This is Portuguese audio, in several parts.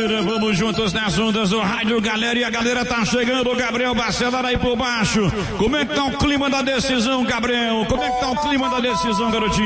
galera, vamos juntos nas ondas do rádio, galera, e a galera tá chegando, o Gabriel Barcelar aí por baixo. Como é que tá o clima da decisão, Gabriel? Como é que tá o clima da decisão,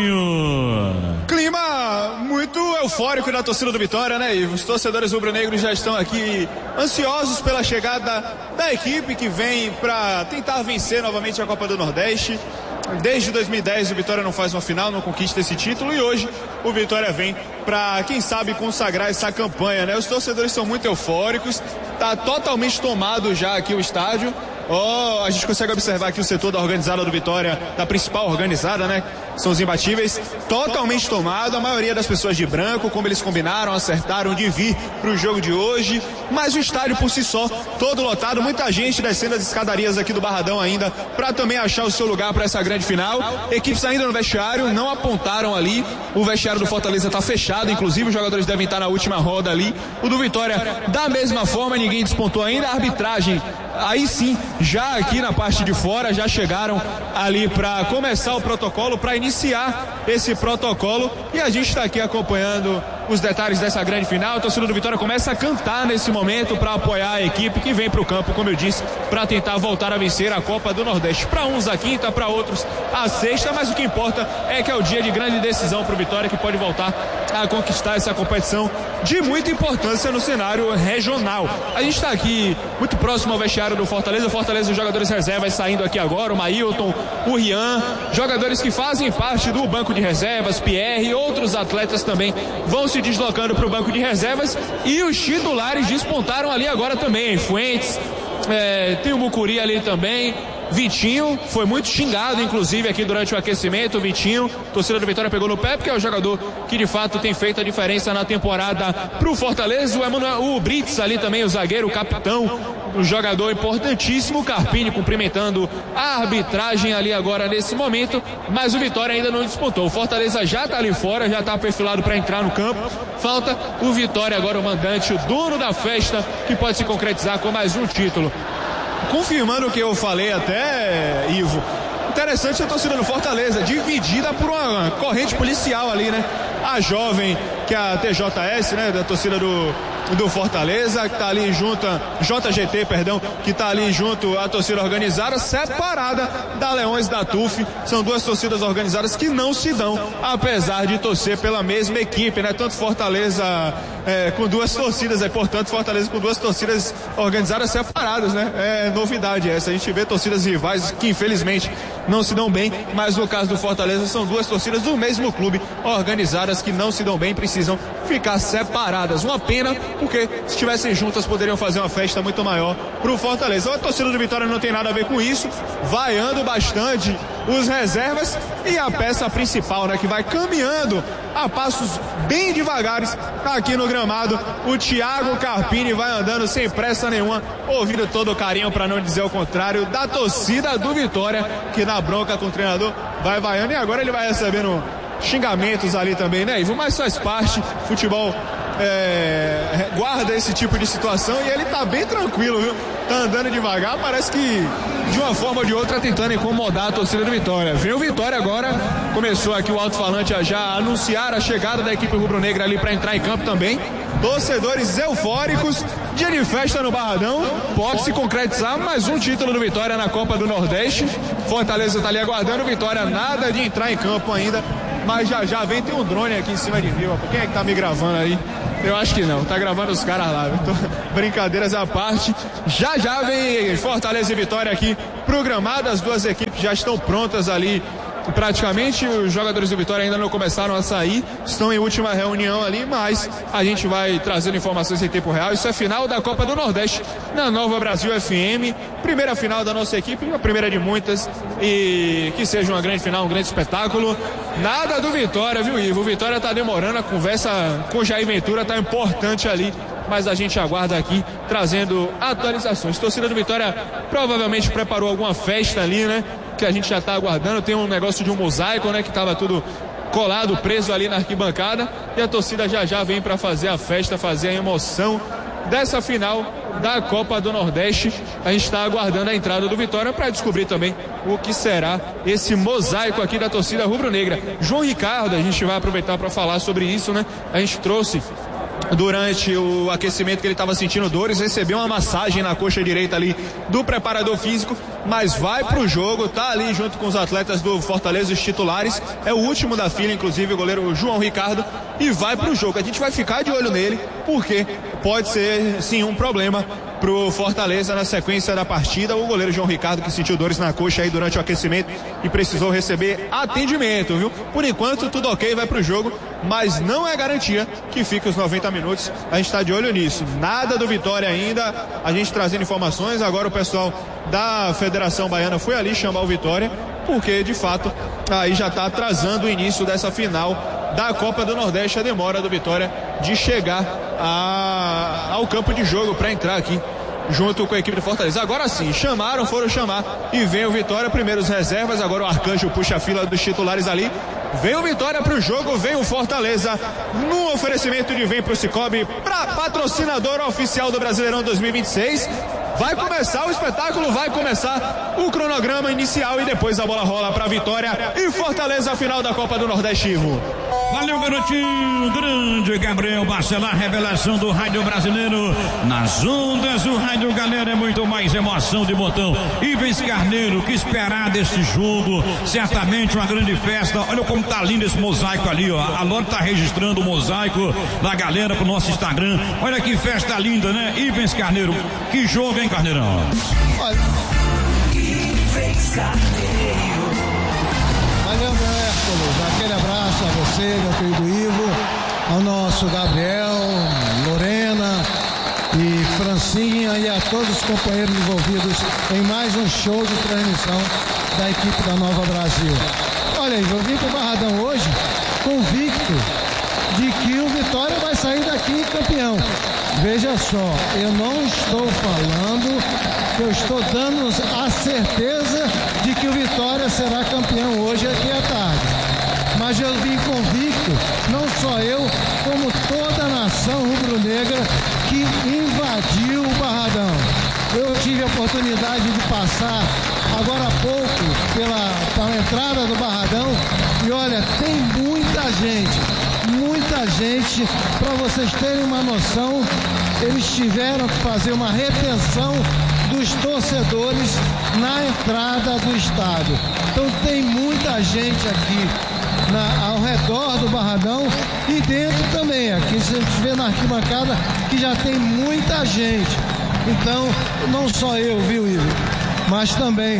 garotinho? Clima muito eufórico da torcida do Vitória, né? E os torcedores rubro-negros já estão aqui ansiosos pela chegada da equipe que vem para tentar vencer novamente a Copa do Nordeste. Desde 2010 o Vitória não faz uma final, não conquista esse título, e hoje o Vitória vem para, quem sabe, consagrar essa campanha, né? Os torcedores são muito eufóricos, tá totalmente tomado já aqui o estádio. A gente consegue observar aqui o setor da organizada do Vitória, da principal organizada, né? São os imbatíveis, totalmente tomado, a maioria das pessoas de branco, como eles combinaram, acertaram de vir para o jogo de hoje, mas o estádio por si só, todo lotado, muita gente descendo as escadarias aqui do Barradão ainda, para também achar o seu lugar para essa grande final. Equipes ainda no vestiário, não apontaram ali, o vestiário do Fortaleza está fechado, inclusive os jogadores devem estar na última roda ali, o do Vitória da mesma forma, ninguém despontou ainda, a arbitragem, aí sim, já aqui na parte de fora, já chegaram ali para começar o protocolo, para iniciar esse protocolo, e a gente está aqui acompanhando os detalhes dessa grande final. A torcida do Vitória começa a cantar nesse momento para apoiar a equipe que vem para o campo, como eu disse, para tentar voltar a vencer a Copa do Nordeste. Para uns a quinta, para outros a sexta, mas o que importa é que é o dia de grande decisão para o Vitória, que pode voltar a conquistar essa competição de muita importância no cenário regional. A gente está aqui muito próximo ao vestiário do Fortaleza. O Fortaleza, os jogadores reservas saindo aqui agora, o Mailton, o Rian, jogadores que fazem parte do banco de reservas, Pierre e outros atletas também vão se deslocando para o banco de reservas, e os titulares despontaram ali agora também. Fuentes, tem o Mucuri ali também, Vitinho foi muito xingado inclusive aqui durante o aquecimento. O Vitinho, torcida do Vitória pegou no pé, porque é o jogador que de fato tem feito a diferença na temporada pro Fortaleza. O Brits ali também, o zagueiro, o capitão, um jogador importantíssimo. O Carpini cumprimentando a arbitragem ali agora nesse momento, mas o Vitória ainda não despontou. O Fortaleza já tá ali fora, já tá perfilado para entrar no campo. Falta o Vitória agora, o mandante, o dono da festa, que pode se concretizar com mais um título. Confirmando o que eu falei até, Ivo, interessante a torcida do Fortaleza, dividida por uma corrente policial ali, né? A jovem, que é a TJS, né? Da torcida do Fortaleza, que tá ali junto, JGT, perdão, que tá ali junto à torcida organizada, separada da Leões da TUF. São duas torcidas organizadas que não se dão, apesar de torcer pela mesma equipe, né? Tanto Fortaleza com duas torcidas, portanto, Fortaleza com duas torcidas organizadas separadas, né? É novidade essa. A gente vê torcidas rivais que infelizmente não se dão bem, mas no caso do Fortaleza são duas torcidas do mesmo clube organizadas que não se dão bem, precisam ficar separadas. Uma pena, porque se estivessem juntas poderiam fazer uma festa muito maior pro Fortaleza. A torcida do Vitória não tem nada a ver com isso, vaiando bastante os reservas, e a peça principal, né, que vai caminhando a passos bem devagares aqui no gramado, o Thiago Carpini vai andando sem pressa nenhuma, ouvindo todo o carinho, para não dizer o contrário, da torcida do Vitória, que na bronca com o treinador vai vaiando, e agora ele vai recebendo xingamentos ali também, né, Ivo? Mas faz parte, futebol guarda esse tipo de situação, e ele tá bem tranquilo, viu? Tá andando devagar, parece que de uma forma ou de outra tentando incomodar a torcida do Vitória. Vem o Vitória agora, começou aqui o alto-falante a já anunciar a chegada da equipe rubro-negra ali para entrar em campo também. Torcedores eufóricos, dia de festa no Barradão, pode se concretizar mais um título do Vitória na Copa do Nordeste. Fortaleza tá ali aguardando, Vitória nada de entrar em campo ainda, mas já vem, tem um drone aqui em cima de mim. Quem é que tá me gravando aí? Eu acho que não, tá gravando os caras lá. Brincadeiras à parte, já vem Fortaleza e Vitória aqui programada, as duas equipes já estão prontas ali. Praticamente os jogadores do Vitória ainda não começaram a sair, estão em última reunião ali, mas a gente vai trazendo informações em tempo real. Isso é final da Copa do Nordeste na Nova Brasil FM, primeira final da nossa equipe, a primeira de muitas, e que seja uma grande final, um grande espetáculo. Nada do Vitória, viu, Ivo? O Vitória tá demorando, a conversa com o Jair Ventura tá importante ali, mas a gente aguarda aqui, trazendo atualizações. A torcida do Vitória provavelmente preparou alguma festa ali, né? Que a gente já está aguardando. Tem um negócio de um mosaico, né? Que estava tudo colado, preso ali na arquibancada. E a torcida já vem para fazer a festa, fazer a emoção dessa final da Copa do Nordeste. A gente está aguardando a entrada do Vitória para descobrir também o que será esse mosaico aqui da torcida rubro-negra. João Ricardo, a gente vai aproveitar para falar sobre isso, né? A gente trouxe durante o aquecimento que ele estava sentindo dores, recebeu uma massagem na coxa direita ali do preparador físico, mas vai pro jogo, tá ali junto com os atletas do Fortaleza, os titulares, é o último da fila, inclusive o goleiro João Ricardo, e vai pro jogo. A gente vai ficar de olho nele, porque pode ser sim um problema pro Fortaleza na sequência da partida. O goleiro João Ricardo, que sentiu dores na coxa aí durante o aquecimento e precisou receber atendimento, viu? Por enquanto tudo ok, vai pro jogo, mas não é garantia que fique os 90 minutos. A gente tá de olho nisso. Nada do Vitória ainda, a gente trazendo informações. Agora o pessoal da Federação Baiana foi ali chamar o Vitória, porque de fato aí já tá atrasando o início dessa final da Copa do Nordeste, a demora do Vitória de chegar ao campo de jogo para entrar aqui junto com a equipe do Fortaleza. Agora sim, foram chamar e vem o Vitória, primeiro os reservas, agora o Arcanjo puxa a fila dos titulares ali. Vem o Vitória pro jogo, vem o Fortaleza no oferecimento de Vem pro Cicobi, para patrocinador oficial do Brasileirão 2026. Vai começar o espetáculo, vai começar o cronograma inicial e depois a bola rola para Vitória e Fortaleza, a final da Copa do Nordeste, Ivo. Valeu, garotinho, grande Gabriel Bacelar, revelação do rádio brasileiro. Nas ondas do rádio, galera, é muito mais emoção de botão. Ivens Carneiro, que esperar desse jogo? Certamente uma grande festa. Olha como tá lindo esse mosaico ali, ó. A Lore tá registrando o mosaico da galera pro nosso Instagram. Olha que festa linda, né? Ivens Carneiro, que jogo, hein, Carneirão? Olha. Ivens Carneiro. Valeu, meu Hércules. Aquele abraço a você, meu querido Ivo, ao nosso Gabriel, Lorena e Francinha e a todos os companheiros envolvidos em mais um show de transmissão da equipe da Nova Brasil. Olha, eu vim pro Barradão hoje convicto de que o Vitória vai sair daqui campeão. Veja só, eu não estou falando que eu estou dando a certeza de que o Vitória será campeão hoje aqui à tarde. Mas eu vim convicto, não só eu, como toda a nação rubro-negra que invadiu o Barradão. Eu tive a oportunidade de passar agora há pouco pela entrada do Barradão e olha, tem muita gente, para vocês terem uma noção, eles tiveram que fazer uma retenção dos torcedores na entrada do estádio. Então tem muita gente aqui ao redor do Barradão e dentro também. Aqui você vê na arquibancada que já tem muita gente. Então, não só eu, viu, Ivo? Mas também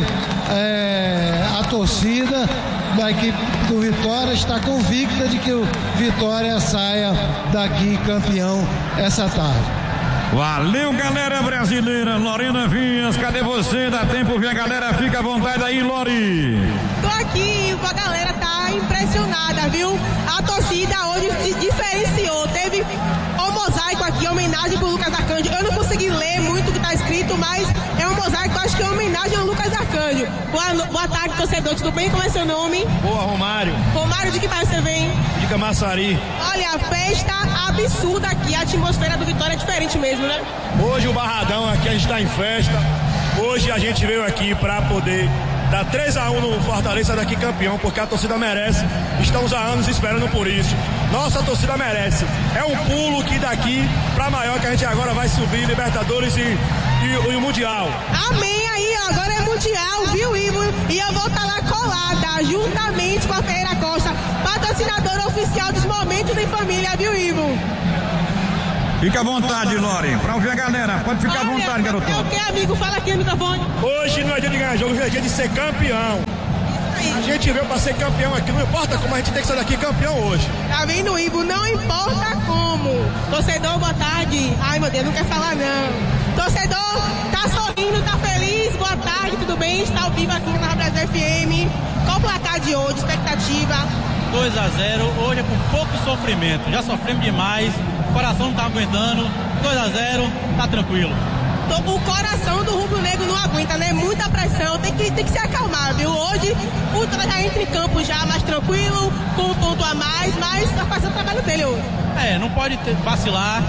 a torcida da equipe do Vitória está convicta de que o Vitória saia daqui campeão essa tarde. Valeu, galera brasileira. Lorena Vinhas, cadê você? Dá tempo, ver a galera, fica à vontade aí, Lori. Tô aqui, a galera tá impressionada, viu? A torcida hoje se diferenciou. Teve o mosaico aqui, homenagem pro Lucas Arcanjo. Eu não consegui ler muito o que tá escrito, mas é um mosaico, acho que é homenagem ao Lucas Arcanjo. Boa tarde, torcedor, tudo bem? Como é seu nome? Boa, Romário. Romário, de que bairro você vem? De Camaçari. Olha, a festa absurda aqui, a atmosfera do Vitória é diferente mesmo, né? Hoje o Barradão aqui, a gente tá em festa. Hoje a gente veio aqui pra poder dar 3-1 no Fortaleza daqui campeão, porque a torcida merece. Estamos há anos esperando por isso. Nossa torcida merece. É um pulo que daqui pra maior, que a gente agora vai subir Libertadores e o Mundial. Amém aí, ó. Agora é Mundial, viu, Ivo? E eu vou estar lá colada, juntamente com a Ferreira Costa, patrocinadora oficial dos Momentos em Família, viu, Ivo? Fica à vontade, Lori, pra ouvir a galera. Pode ficar à vontade, garotão. É o que, amigo? Fala aqui no microfone. Hoje não é dia de ganhar jogo, é dia de ser campeão. A gente veio pra ser campeão aqui, não importa como, a gente tem que sair daqui campeão hoje. Tá vendo, Ivo? Não importa como. Torcedor, boa tarde. Ai, meu Deus, não quer falar não. Torcedor, tá sorrindo, tá feliz? Boa tarde, tudo bem? Está ao vivo aqui na Brasil FM. Qual o placar de hoje? Expectativa? 2-0, hoje é com pouco sofrimento. Já sofremos demais, o coração não tá aguentando. 2-0, tá tranquilo. O coração do rubro-negro não aguenta, né? Muita pressão, tem que se acalmar, viu? Hoje o Vitória já entra em campo já mais tranquilo, com um ponto a mais, mas vai fazer o trabalho dele hoje. Não pode vacilar.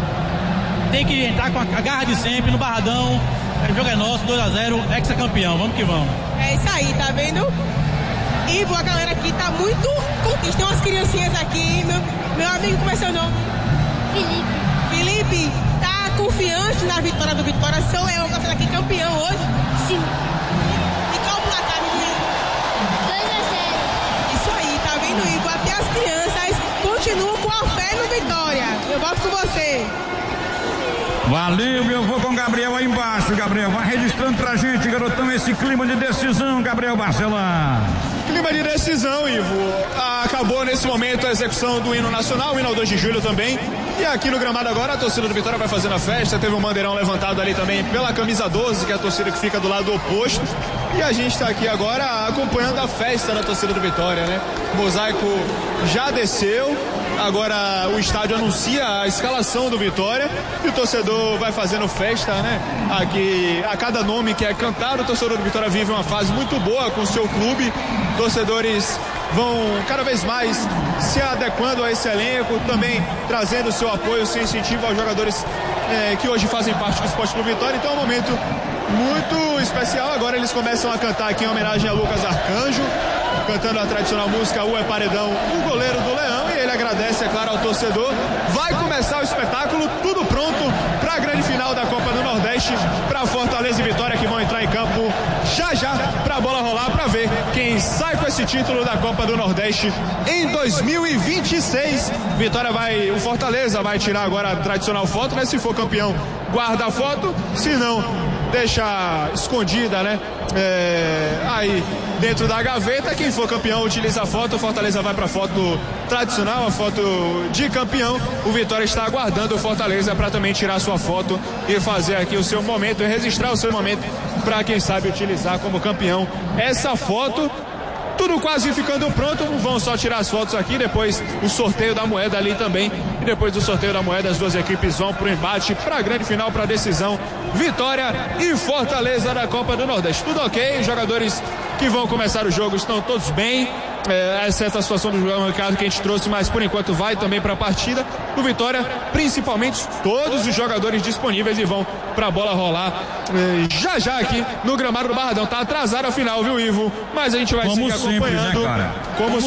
Tem que entrar com a garra de sempre no Barradão. O jogo é nosso, 2-0, ex-campeão, vamos que vamos. É isso aí, tá vendo? Ivo, a galera aqui tá muito contente. Tem umas criancinhas aqui, meu amigo, como é seu nome? Felipe, tá confiante na vitória do Vitória? Seu Leão vai ser aqui campeão hoje? Sim. E qual o placar, menino? 2-0. Isso aí, tá vendo, Igor? Até as crianças continuam com a fé no Vitória. Eu volto com você. Valeu, eu vou com o Gabriel aí embaixo. Gabriel, vai registrando pra gente, garotão, esse clima de decisão, Gabriel Barcelar. Clima de decisão, Ivo. Acabou nesse momento a execução do hino nacional, o hino ao 2 de julho também. E aqui no gramado agora a torcida do Vitória vai fazendo a festa. Teve um bandeirão levantado ali também pela camisa 12, que é a torcida que fica do lado oposto. E a gente está aqui agora acompanhando a festa da torcida do Vitória, né? O mosaico já desceu. Agora o estádio anuncia a escalação do Vitória e o torcedor vai fazendo festa, né? Aqui, a cada nome que é cantado, o torcedor do Vitória vive uma fase muito boa com o seu clube. Torcedores vão cada vez mais se adequando a esse elenco, também trazendo seu apoio, seu incentivo aos jogadores que hoje fazem parte do Esporte Clube Vitória. Então é um momento muito especial. Agora eles começam a cantar aqui em homenagem a Lucas Arcanjo, cantando a tradicional música O é Paredão, o goleiro do Leão, e ele agradece, é claro, ao torcedor. Vai começar o espetáculo, tudo pronto para a grande final da Copa do Nordeste, para Fortaleza e Vitória, que vão entrar em campo já para a bola rolar, para ver quem sai com esse título da Copa do Nordeste em 2026. O Fortaleza vai tirar agora a tradicional foto, né? Se for campeão, guarda a foto, se não, deixa escondida, né? Aí dentro da gaveta. Quem for campeão utiliza a foto. O Fortaleza vai para a foto tradicional, a foto de campeão. O Vitória está aguardando o Fortaleza para também tirar sua foto e fazer aqui o seu momento e registrar o seu momento para, quem sabe, utilizar como campeão essa foto. Tudo quase ficando pronto, vão só tirar as fotos aqui, depois o sorteio da moeda ali também, e depois do sorteio da moeda as duas equipes vão pro embate, para a grande final, para a decisão, Vitória e Fortaleza da Copa do Nordeste. Tudo ok, os jogadores que vão começar o jogo estão todos bem, exceto a situação do João Ricardo que a gente trouxe, mas por enquanto vai também para a partida. O Vitória, principalmente todos os jogadores disponíveis, e vão para a bola rolar já aqui no gramado do Barradão. Tá atrasado a final, viu, Ivo? Mas a gente vai seguir acompanhando. Né, cara? Como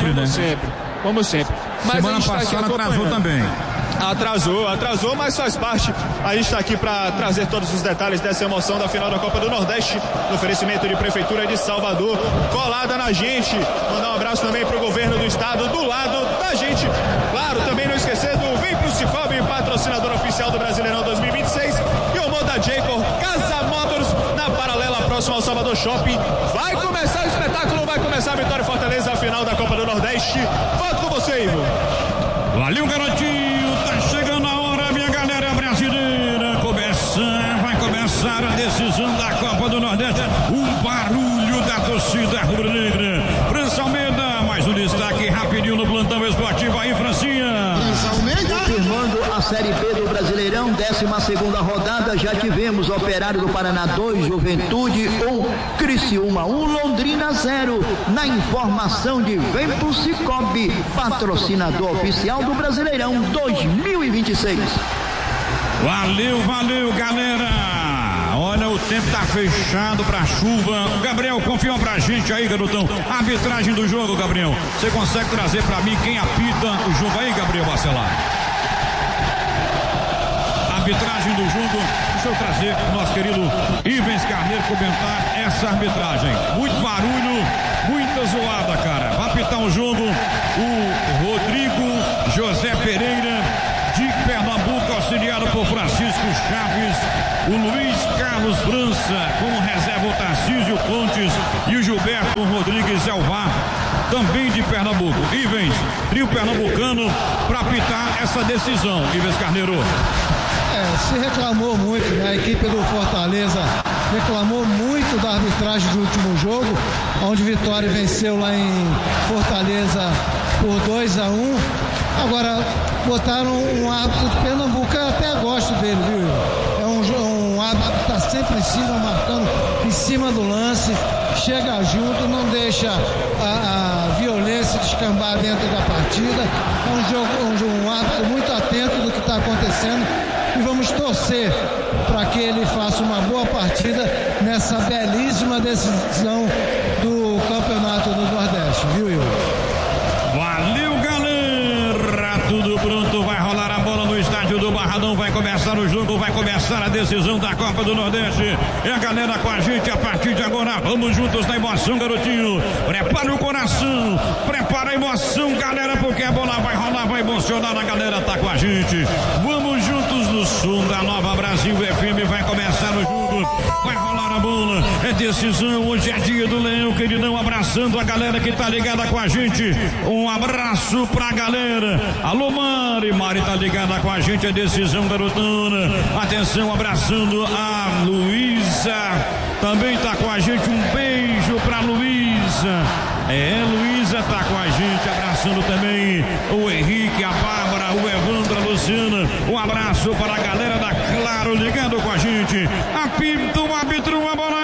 sempre. Mas semana passada atrasou também. Atrasou, mas faz parte. A gente está aqui para trazer todos os detalhes dessa emoção da final da Copa do Nordeste, no oferecimento de Prefeitura de Salvador, colada na gente. Mandar um abraço também para o governo do estado, do lado da gente. Claro, também não esquecer do Vem Pro Cicobi, patrocinador oficial do Brasileirão 2026, e o Moda Jacor, Casa Motors, na paralela próxima ao Salvador Shopping. Vai começar o espetáculo, vai começar a Vitória e Fortaleza, a final da Copa do Nordeste. Volto com você, Ivo. Valeu, garotinho, tá chegando a hora, minha galera brasileira. Vai começar a decisão da Copa do Nordeste. O barulho da torcida rubro-negra. França Almeida, mais um destaque rapidinho no plantão esportivo aí, Francinha. Confirmando a Série B do Brasileirão, 12ª rodada, já tivemos Operário do Paraná 2, Juventude 1, Criciúma 1, Londrina 0. Na informação de Vem Pro Cicobi, patrocinador oficial do Brasileirão 2026. Valeu, galera. Olha, o tempo tá fechado pra chuva. O Gabriel, confirma pra gente aí, garotão, a arbitragem do jogo, Gabriel. Você consegue trazer pra mim quem apita o jogo aí, Gabriel Barcelar? Arbitragem do jogo, deixa eu trazer o nosso querido Ivens Carneiro comentar essa arbitragem. Muito barulho, muita zoada, cara. Vai apitar o jogo o Rodrigo José Pereira, de Pernambuco, auxiliado por Francisco Chaves, o Luiz Carlos França, como reserva o Tarcísio Pontes e o Gilberto Rodrigues Elvar, também de Pernambuco. Ivens, trio pernambucano para apitar essa decisão. Ivens Carneiro. Se reclamou muito, né? A equipe do Fortaleza reclamou muito da arbitragem do último jogo, onde Vitória venceu lá em Fortaleza por 2-1. Agora botaram um árbitro de Pernambuco, eu até gosto dele, viu? É um árbitro que está sempre em cima, marcando em cima do lance, chega junto, não deixa a violência descambar dentro da partida. É um árbitro muito atento do que está acontecendo, e vamos torcer para que ele faça uma boa partida nessa belíssima decisão do Campeonato do Nordeste, viu, Will? Valeu, galera! Tudo pronto, vai rolar a bola no Barradão. Vai começar o jogo, vai começar a decisão da Copa do Nordeste. É a galera com a gente a partir de agora. Vamos juntos na emoção, garotinho. Prepara o coração, prepara a emoção, galera, porque a bola vai rolar, vai emocionar. A galera tá com a gente. Vamos juntos no som da Nova Brasil FM. Vai começar o jogo, vai rolar a bola. É decisão, hoje é dia do Leão, queridão, abraçando a galera que tá ligada com a gente. Um abraço pra galera. Alô, Mari tá ligada com a gente, é decisão, garotona. Atenção, abraçando a Luísa, também tá com a gente, um beijo pra Luísa. Luísa tá com a gente, abraçando também o Henrique, a Bárbara, o Evandro, a Luciana. Um abraço para a galera da Claro ligando com a gente. Apita o árbitro, a bola